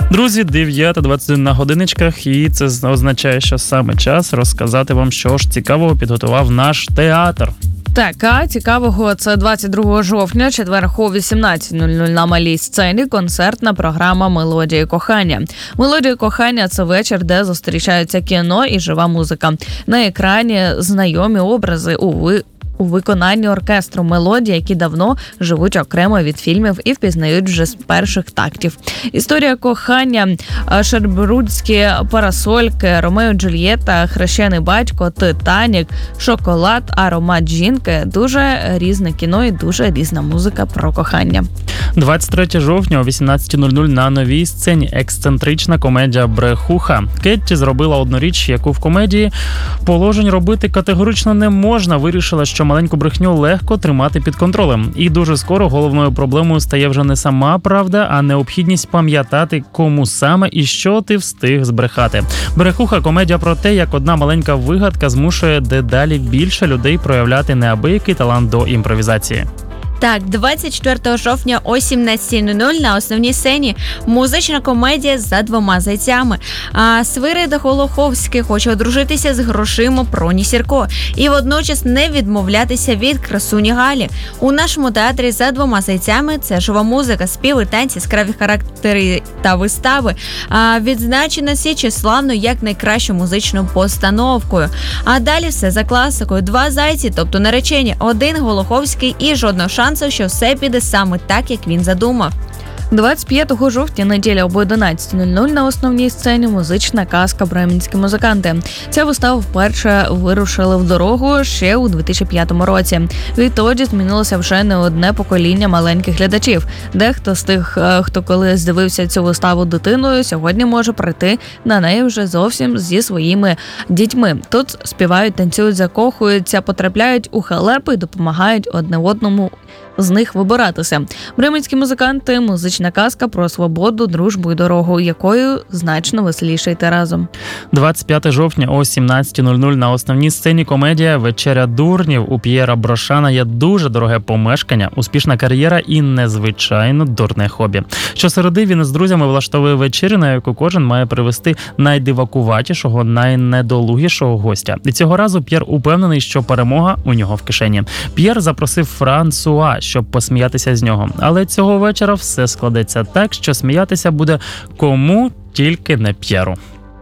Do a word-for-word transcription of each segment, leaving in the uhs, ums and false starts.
Друзі, дев'ята двадцять один на годиночках, і це означає, що саме час розказати вам, що ж цікавого підготував наш театр. Так, а цікавого, це двадцять другого жовтня, четвер о вісімнадцята нуль нуль на малій сцені концертна програма «Мелодії кохання». «Мелодії кохання» – це вечір, де зустрічаються кіно і жива музика. На екрані знайомі образи у ви... у виконанні оркестру, мелодії, які давно живуть окремо від фільмів і впізнають вже з перших тактів. Історія кохання, шербурудські парасольки, Ромео і Джульєта, хрещений батько, Титанік, шоколад, аромат жінки. Дуже різне кіно і дуже різна музика про кохання. двадцять третього жовтня о вісімнадцята нуль нуль на новій сцені ексцентрична комедія «Брехуха». Кетті зробила одну річ, яку в комедії положень робити категорично не можна. Вирішила, що маленьку брехню легко тримати під контролем. І дуже скоро головною проблемою стає вже не сама правда, а необхідність пам'ятати, кому саме і що ти встиг збрехати. «Брехуха» – комедія про те, як одна маленька вигадка змушує дедалі більше людей проявляти неабиякий талант до імпровізації. Так, двадцять четвертого жовтня о сімнадцята нуль нуль на основній сцені музична комедія «За двома зайцями». А Свирид Голоховський хоче одружитися з грошима Проні Сірко і водночас не відмовлятися від красуні Галі. У нашому театрі «За двома зайцями» це жива музика, співи, танці, яскраві характери та вистави. А відзначена Січеславною як найкращою музичною постановкою. А далі все за класикою. Два зайці, тобто наречені, один Голоховський і жодного шансу, що все піде саме так, як він задумав. двадцять п'ятого жовтня, неділя об одинадцята нуль нуль на основній сцені музична казка «Бременські музиканти». Ця вистава вперше вирушила в дорогу ще у дві тисячі п'ятому році. Відтоді змінилося вже не одне покоління маленьких глядачів. Дехто з тих, хто колись дивився цю виставу дитиною, сьогодні може прийти на неї вже зовсім зі своїми дітьми. Тут співають, танцюють, закохуються, потрапляють у халепи і допомагають одне одному з них вибиратися. «Бременські музиканти» – музична казка про свободу, дружбу і дорогу, якою значно веселіше йти разом. двадцять п'ятого жовтня о сімнадцята нуль нуль на основній сцені комедія «Вечеря дурнів». У П'єра Брошана є дуже дороге помешкання, успішна кар'єра і незвичайно дурне хобі. Щосереди він із друзями влаштовує вечерю, на яку кожен має привезти найдивакуватішого, найнедолугішого гостя. І цього разу П'єр упевнений, що перемога у нього в кишені. П'єр запросив Франсуа, щоб посміятися з нього. Але цього вечора все складеться так, що сміятися буде кому, тільки не П'єру.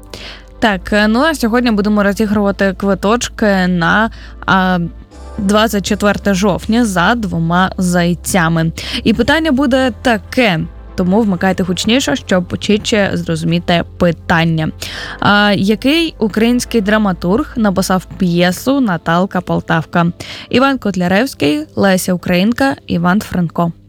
Так, ну а сьогодні будемо розігрувати квиточки на а, двадцять четвертого жовтня «За двома зайцями». І питання буде таке, тому вмикайте гучніше, щоб чітче зрозуміти питання. А, який український драматург написав п'єсу «Наталка Полтавка»? Іван Котляревський, Леся Українка, Іван Франко.